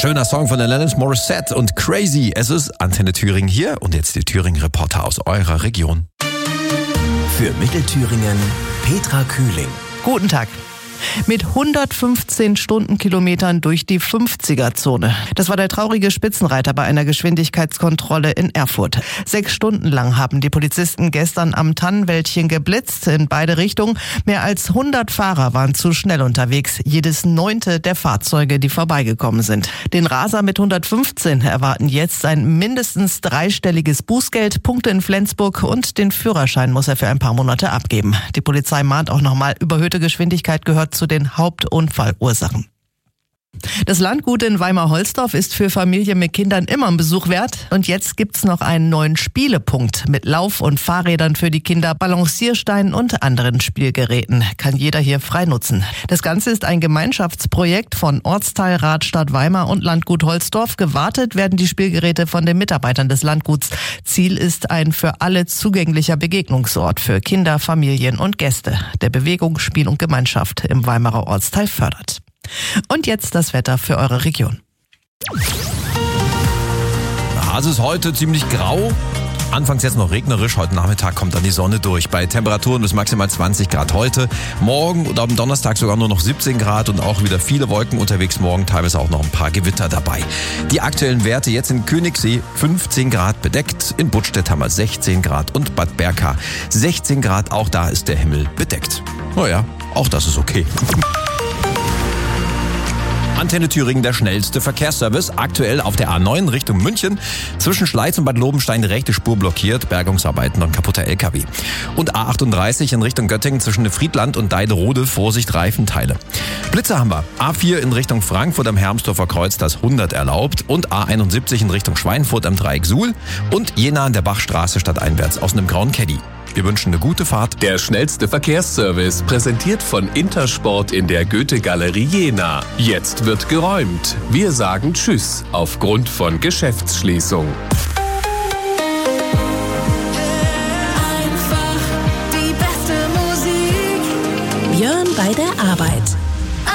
Schöner Song von Alanis Morissette und Crazy. Es ist Antenne Thüringen hier und jetzt die Thüringen-Reporter aus eurer Region. Für Mittelthüringen Petra Kühling. Guten Tag. Mit 115 Stundenkilometern durch die 50er-Zone. Das war der traurige Spitzenreiter bei einer Geschwindigkeitskontrolle in Erfurt. 6 Stunden lang haben die Polizisten gestern am Tannenwäldchen geblitzt in beide Richtungen. Mehr als 100 Fahrer waren zu schnell unterwegs. Jedes 9. der Fahrzeuge, die vorbeigekommen sind. Den Raser mit 115 erwarten jetzt ein mindestens 3-stelliges Bußgeld, Punkte in Flensburg und den Führerschein muss er für ein paar Monate abgeben. Die Polizei mahnt auch nochmal, überhöhte Geschwindigkeit gehört zu den Hauptunfallursachen. Das Landgut in Weimar-Holzdorf ist für Familien mit Kindern immer ein Besuch wert. Und jetzt gibt's noch einen neuen Spielepunkt mit Lauf- und Fahrrädern für die Kinder, Balanciersteinen und anderen Spielgeräten. Kann jeder hier frei nutzen. Das Ganze ist ein Gemeinschaftsprojekt von Ortsteilrat Stadt Weimar und Landgut Holzdorf. Gewartet werden die Spielgeräte von den Mitarbeitern des Landguts. Ziel ist ein für alle zugänglicher Begegnungsort für Kinder, Familien und Gäste, der Bewegung, Spiel und Gemeinschaft im Weimarer Ortsteil fördert. Und jetzt das Wetter für eure Region. Es ist heute ziemlich grau. Anfangs jetzt noch regnerisch, heute Nachmittag kommt dann die Sonne durch. Bei Temperaturen bis maximal 20 Grad heute. Morgen und am Donnerstag sogar nur noch 17 Grad und auch wieder viele Wolken unterwegs. Morgen teilweise auch noch ein paar Gewitter dabei. Die aktuellen Werte jetzt in Königssee 15 Grad bedeckt. In Buttstedt haben wir 16 Grad und Bad Berka 16 Grad. Auch da ist der Himmel bedeckt. Naja, auch das ist okay. Antenne Thüringen, der schnellste Verkehrsservice. Aktuell auf der A9 Richtung München. Zwischen Schleiz und Bad Lobenstein die rechte Spur blockiert. Bergungsarbeiten und kaputter LKW. Und A38 in Richtung Göttingen zwischen Friedland und Deiderode. Vorsicht, Reifenteile. Blitze haben wir. A4 in Richtung Frankfurt am Hermsdorfer Kreuz, das 100 erlaubt. Und A71 in Richtung Schweinfurt am Dreieck Suhl. Und Jena an der Bachstraße stadteinwärts aus einem grauen Caddy. Wir wünschen eine gute Fahrt. Der schnellste Verkehrsservice, präsentiert von Intersport in der Goethe-Galerie Jena. Jetzt wird geräumt. Wir sagen Tschüss aufgrund von Geschäftsschließung.